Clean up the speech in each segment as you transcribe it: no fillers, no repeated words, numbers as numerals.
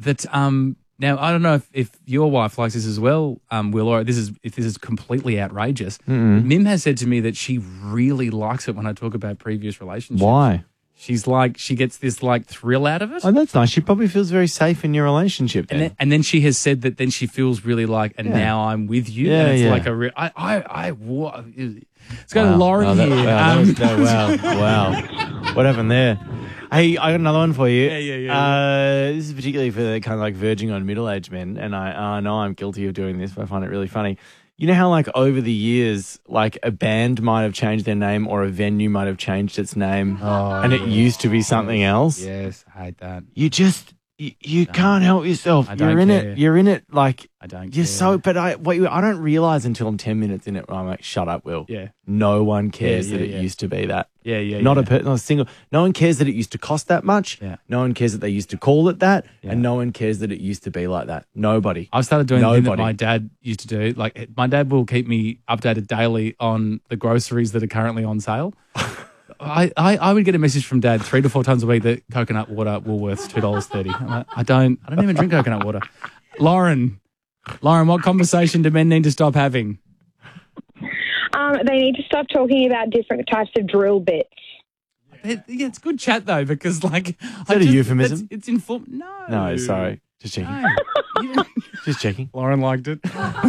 that now I don't know if your wife likes this as well, Will, or if this is completely outrageous. Mim has said to me that she really likes it when I talk about previous relationships. Why? She's like, she gets this like thrill out of it. Oh, that's nice. She probably feels very safe in your relationship then. And then she has said that then she feels really like, and now I'm with you. Yeah, and it's yeah. like a real, let's go to Lauren here. Wow. What happened there? Hey, I got another one for you. Yeah. This is particularly for the kind of like verging on middle-aged men, and I know I'm guilty of doing this, but I find it really funny. You know how like over the years, like a band might have changed their name or a venue might have changed its name and it used to be something else? Yes, I hate that. You just, you can't help yourself. I don't You're in care. it. You're in it. Like, I don't you're care. so, but I don't realize until I'm 10 minutes in it where I'm like, shut up, Will. Yeah. No one cares Yeah, that it yeah. used to be that. Yeah. Not a single. No one cares that it used to cost that much. Yeah. No one cares that they used to call it that, Yeah. and no one cares that it used to be like that. Nobody. I've started doing the thing that Nobody. my dad used to do. Like, my dad will keep me updated daily on the groceries that are currently on sale. I would get a message from Dad 3 to 4 times a week that coconut water Woolworths $2.30. I'm like, I don't even drink coconut water. Lauren, what conversation do men need to stop having? They need to stop talking about different types of drill bits. It's good chat though, because like, is that a euphemism? It's informed. No, sorry. Just checking. No. Just checking. Lauren liked it.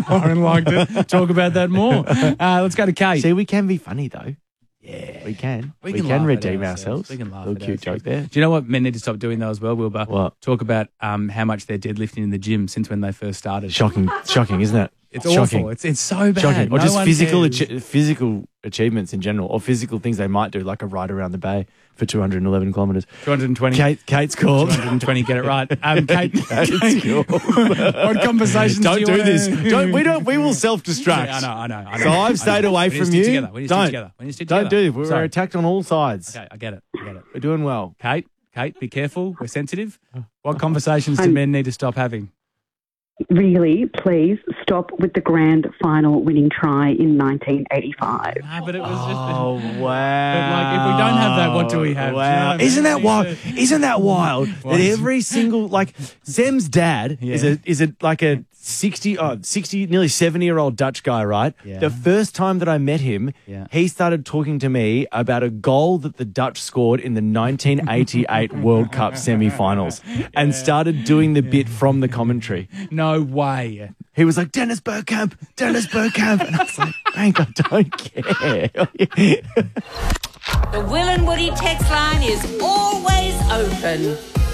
Talk about that more. Let's go to Kate. See, we can be funny though. Yeah, we can. We can laugh at redeem ourselves. We can laugh Little at cute ourselves. joke there. Do you know what men need to stop doing though as well, Wilbur? What? Talk about how much they're deadlifting in the gym since when they first started. Shocking, isn't it? It's shocking. awful. It's so bad. Shocking. Or No just one physical cares. physical achievements in general, or physical things they might do, like a ride around the bay for 211 kilometres. 220. Kate's called. 220. Get it right. Kate. Kate's called. What conversations? Don't do this. Don't. We will self-destruct. Yeah, I know. So I've stayed away from you. We need to stick Don't. together. We need to stick Don't together. do this. We're Sorry. attacked on all sides. Okay, I get it. We're doing well. Kate, be careful. We're sensitive. What conversations do men need to stop having? Really, please stop with the grand final winning try in 1985. No, but it was just. Oh, wow. But like, if we don't have that, what do we have? Do you know Wow. what I mean? Isn't that wild? Isn't that wild that every single, like, Zem's dad is a like a 60, nearly 70-year-old Dutch guy, right? Yeah. The first time that I met him, he started talking to me about a goal that the Dutch scored in the 1988 World Cup semi-finals and started doing the bit from the commentary. No way. He was like, Dennis Bergkamp. And I was like, Frank, I don't care. The Will and Woody text line is always open.